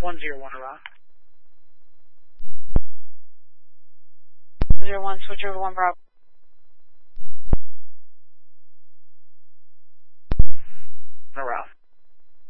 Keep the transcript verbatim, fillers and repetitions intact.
one zero one around. Zero one, switch over one Bravo.